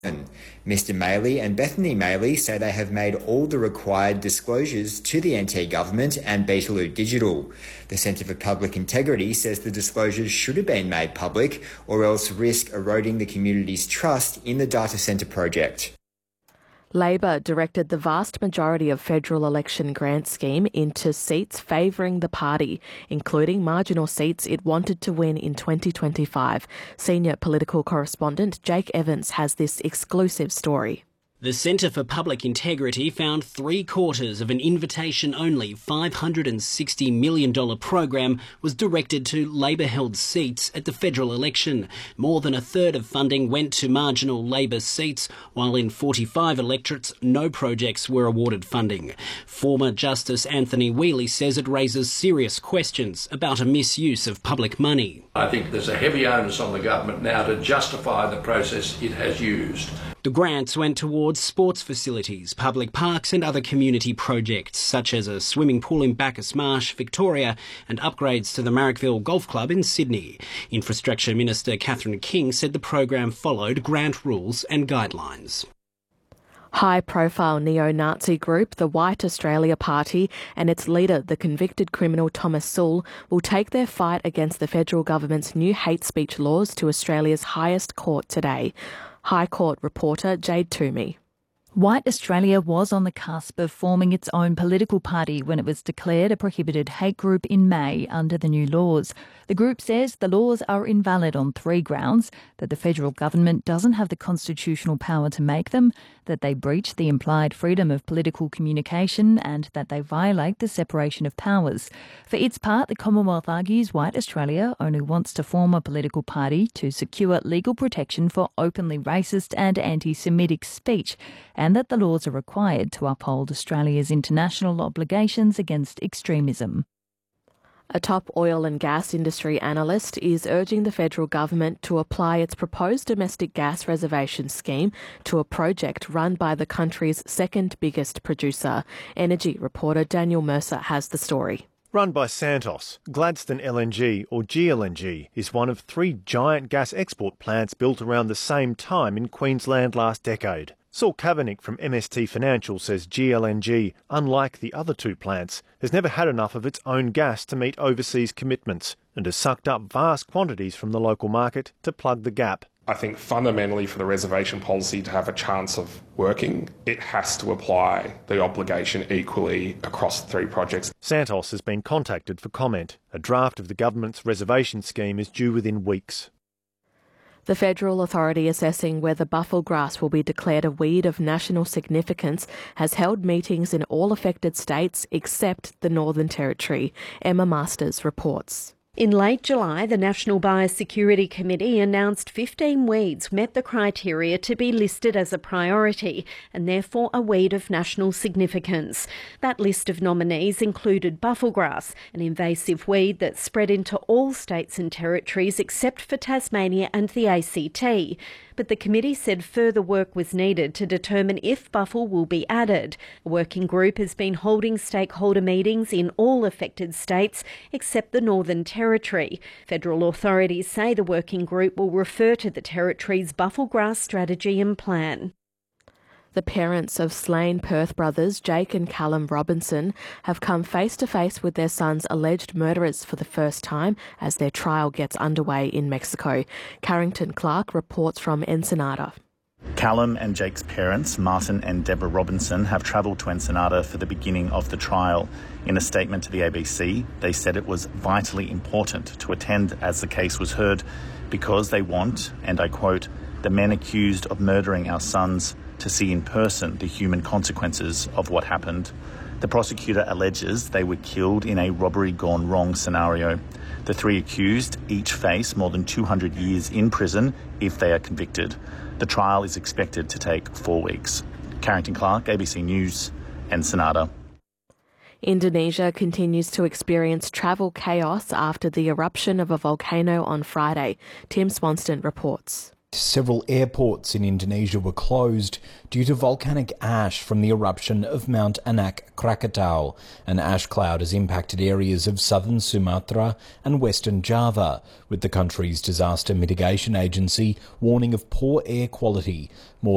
Mr Maley and Bethany Maley say they have made all the required disclosures to the NT government and Beetaloo Digital. The Centre for Public Integrity says the disclosures should have been made public or else risk eroding the community's trust in the data centre project. Labor directed the vast majority of federal election grant scheme into seats favouring the party, including marginal seats it wanted to win in 2025. Senior political correspondent Jake Evans has this exclusive story. The Centre for Public Integrity found 3/4 of an invitation-only $560 million program was directed to Labor-held seats at the federal election. More than a third of funding went to marginal Labor seats, while in 45 electorates, no projects were awarded funding. Former Justice Anthony Whealy says it raises serious questions about a misuse of public money. I think there's a heavy onus on the government now to justify the process it has used. The grants went towards sports facilities, public parks and other community projects, such as a swimming pool in Bacchus Marsh, Victoria, and upgrades to the Marrickville Golf Club in Sydney. Infrastructure Minister Catherine King said the program followed grant rules and guidelines. High-profile neo-Nazi group, the White Australia Party, and its leader, the convicted criminal Thomas Sowell, will take their fight against the federal government's new hate speech laws to Australia's highest court today. High Court reporter Jade Toomey. White Australia was on the cusp of forming its own political party when it was declared a prohibited hate group in May under the new laws. The group says the laws are invalid on 3 grounds: that the federal government doesn't have the constitutional power to make them, that they breach the implied freedom of political communication, and that they violate the separation of powers. For its part, the Commonwealth argues White Australia only wants to form a political party to secure legal protection for openly racist and anti-Semitic speech, and that the laws are required to uphold Australia's international obligations against extremism. A top oil and gas industry analyst is urging the federal government to apply its proposed domestic gas reservation scheme to a project run by the country's second biggest producer. Energy reporter Daniel Mercer has the story. Run by Santos, Gladstone LNG, or GLNG, is one of 3 giant gas export plants built around the same time in Queensland last decade. Saul Kavanagh from MST Financial says GLNG, unlike the other 2 plants, has never had enough of its own gas to meet overseas commitments and has sucked up vast quantities from the local market to plug the gap. I think fundamentally for the reservation policy to have a chance of working, it has to apply the obligation equally across the 3 projects. Santos has been contacted for comment. A draft of the government's reservation scheme is due within weeks. The federal authority assessing whether buffel grass will be declared a weed of national significance has held meetings in all affected states except the Northern Territory. Emma Masters reports. In late July, the National Biosecurity Committee announced 15 weeds met the criteria to be listed as a priority and therefore a weed of national significance. That list of nominees included buffelgrass, an invasive weed that spread into all states and territories except for Tasmania and the ACT. But the committee said further work was needed to determine if buffel will be added. A working group has been holding stakeholder meetings in all affected states except the Northern Territory. Federal authorities say the working group will refer to the Territory's buffelgrass strategy and plan. The parents of slain Perth brothers Jake and Callum Robinson have come face to face with their son's alleged murderers for the first time as their trial gets underway in Mexico. Carrington Clark reports from Ensenada. Callum and Jake's parents, Martin and Deborah Robinson, have travelled to Ensenada for the beginning of the trial. In a statement to the ABC, they said it was vitally important to attend as the case was heard because they want, and I quote, the men accused of murdering our sons to see in person the human consequences of what happened. The prosecutor alleges they were killed in a robbery gone wrong scenario. The 3 accused each face more than 200 years in prison if they are convicted. The trial is expected to take 4 weeks. Carrington Clark, ABC News, Ensenada. Indonesia continues to experience travel chaos after the eruption of a volcano on Friday. Tim Swanston reports. Several airports in Indonesia were closed due to volcanic ash from the eruption of Mount Anak Krakatau. An ash cloud has impacted areas of southern Sumatra and western Java, with the country's disaster mitigation agency warning of poor air quality. More